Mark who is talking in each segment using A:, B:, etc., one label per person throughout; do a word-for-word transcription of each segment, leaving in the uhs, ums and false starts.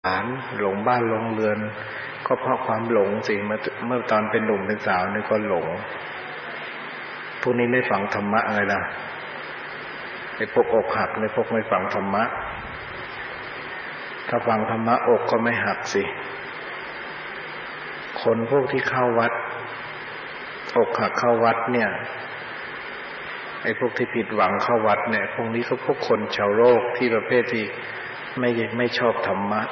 A: านหลงบ้านหลงเรือนก็เพราะความหลงสิเมื่อเมื่อตอนเป็นหนุ่มเป็นสาวนี่ก็หลงพวกนี้ไม่ฟังธรรมะอะไรล่ะไอ้พวกอกหักในพวกไม่ฟังธรรมะถ้าฟังธรรมะอกก็ไม่หักสิคนพวกที่เข้าวัดอกหักเข้าวัดเนี่ยไอ้พวกที่ผิดหวังเข้าวัดเนี่ยพวกนี้ก็พวกคนชาวโลกที่ประเภทที่ไม่ไม่ชอบธรรมะ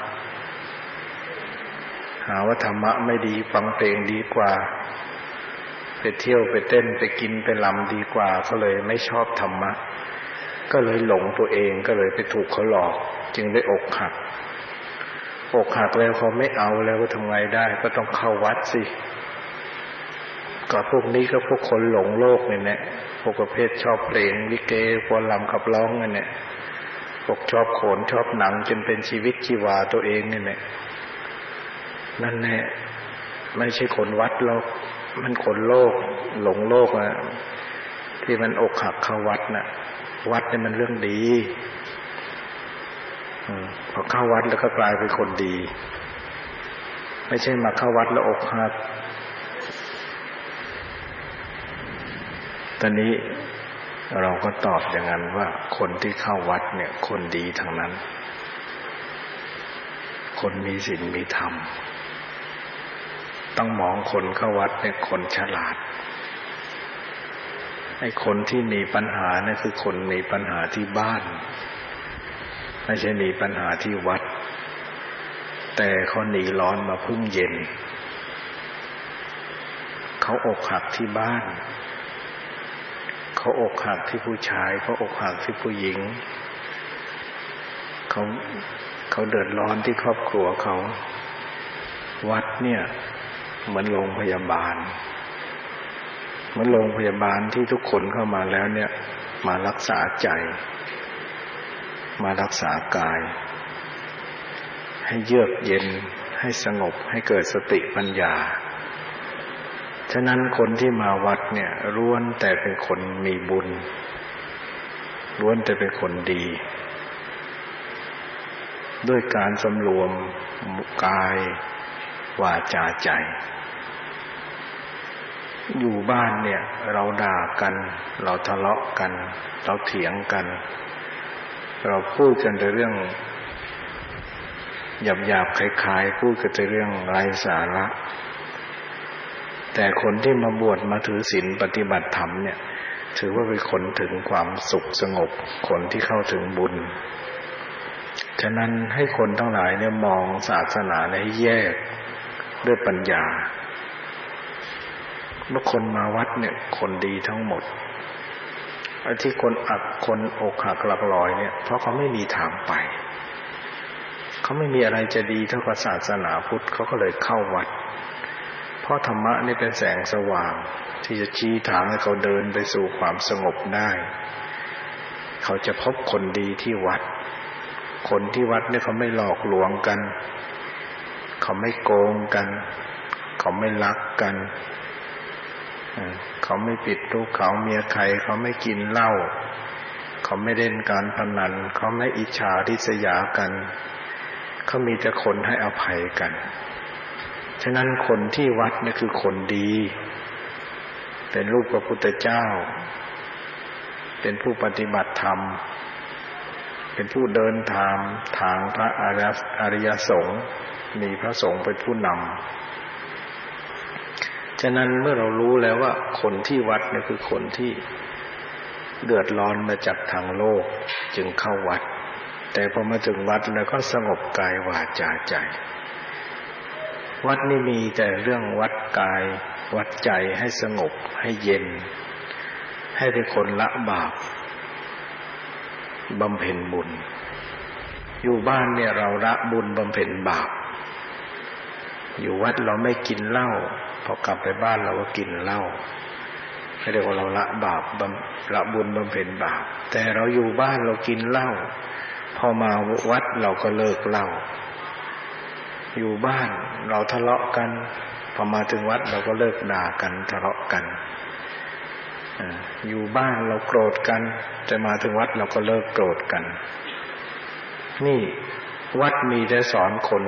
A: หาว่าธรรมะไม่ดีฟังเพลงดีกว่าไปเที่ยวไปเต้นไปกินไปรำดีกว่าก็เลยไม่ชอบธรรมะก็เลยหลงตัวเองก็เลยไปถูกเขาหลอกจึงได้อกหักอกหักแล้วเขาไม่เอาแล้วก็ทำไงได้ก็ต้องเข้าวัดสิก็พวกนี้ก็พวกคนหลงโลกนี่แหละพวกประเภทชอบเพลงลิเกพวกรำขับร้องนั่นแหละพวกชอบโขนชอบหนังจนเป็นชีวิตชีวาตัวเองนี่แหละนั่นแหละไม่ใช่คนวัดหรอกมันคนโลกหลงโลกนะที่มันอกหักเข้าวัดน่ะวัดนี่มันเรื่องดีพอเข้าวัดแล้วก็กลายเป็นคนดีไม่ใช่มาเข้าวัดแล้วอกหักตอนนี้เราก็ตอบอย่างนั้นว่าคนที่เข้าวัดเนี่ยคนดีทั้งนั้นคนมีศีลมีธรรมต้องมองคนเข้าวัดเป็นคนฉลาดไอ้คนที่มีปัญหาเนี่ยคือคนมีปัญหาที่บ้านไม่ใช่มีปัญหาที่วัดแต่เขาหนีร้อนมาพึ่งเย็นเขาอกหักที่บ้านเขาอกหักที่ผู้ชายเขาอกหักที่ผู้หญิงเขาเขาเดือดร้อนที่ครอบครัวเขาวัดเนี่ยเหมือนโรงพยาบาลเหมือนโรงพยาบาลที่ทุกคนเข้ามาแล้วเนี่ยมารักษาใจมารักษากายให้เยือกเย็นให้สงบให้เกิดสติปัญญาฉะนั้นคนที่มาวัดเนี่ยล้วนแต่เป็นคนมีบุญล้วนแต่เป็นคนดีด้วยการสำรวมกายวาจาใจอยู่บ้านเนี่ยเราด่ากันเราทะเลาะกันเราเถียงกันเราพูดกันแต่เรื่องหยาบๆคล้ายๆพูดกันแต่เรื่องไร้สาระแต่คนที่มาบวชมาถือศีลปฏิบัติธรรมเนี่ยถือว่าเป็นคนถึงความสุขสงบคนที่เข้าถึงบุญฉะนั้นให้คนทั้งหลายเนี่ยมองศาสนาให้แยกด้วยปัญญาเมื่อคนมาวัดเนี่ยคนดีทั้งหมดไอ้ที่คนอักคนอกหักหลักลอยเนี่ยเพราะเขาไม่มีทางไปเขาไม่มีอะไรจะดีเท่ากับศาสนาพุทธเขาก็เลยเข้าวัดเพราะธรรมะนี่เป็นแสงสว่างที่จะชี้ทางให้เขาเดินไปสู่ความสงบได้เขาจะพบคนดีที่วัดคนที่วัดเนี่ยเขาไม่หลอกลวงกันเขาไม่โกงกันเขาไม่ลักกันเขาไม่ปิดลูกเขาเมียใครเขาไม่กินเหล้าเขาไม่เล่นการพนันเขาไม่อิจฉาริษยากันเขามีแต่คนให้อภัยกันฉะนั้นคนที่วัดนี่คือคนดีเป็นรูปพระพุทธเจ้าเป็นผู้ปฏิบัติธรรมเป็นผู้เดินทางทางพระอริยสงฆ์มีพระสงฆ์เป็นผู้นำฉะนั้นเมื่อเรารู้แล้วว่าคนที่วัดนี่คือคนที่เดือดร้อนมาจากทางโลกจึงเข้าวัดแต่พอมาถึงวัดแล้วก็สงบกายวาจาใจวัดนี่มีแต่เรื่องวัดกายวัดใจให้สงบให้เย็นให้เป็นคนละบาปบำเพ็ญบุญอยู่บ้านเนี่ยเราละบุญบำเพ็ญบาปอยู่วัดเราไม่กินเหล้าพอกลับไปบ้านเราก็กินเหล้าเรียกว่าเราละบาปละบุญบำเพ็ญบาปแต่เราอยู่บ้านเรากินเหล้าพอมาวัดเราก็เลิกเหล้าอยู่บ้านเราทะเลาะกันพอมาถึงวัดเราก็เลิกด่ากันทะเลาะกันอยู่บ้านเราโกรธกันแต่มาถึงวัดเราก็เลิกโกรธกันนี่วัดมีแต่สอนคน